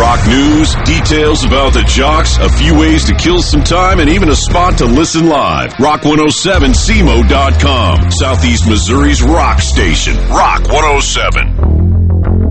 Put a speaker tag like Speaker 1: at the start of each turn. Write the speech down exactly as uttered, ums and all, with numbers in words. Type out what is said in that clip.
Speaker 1: Rock news, details about the jocks, a few ways to kill some time, and even a spot to listen live. Rock one oh seven C M O dot com, Southeast Missouri's rock station. Rock one oh seven.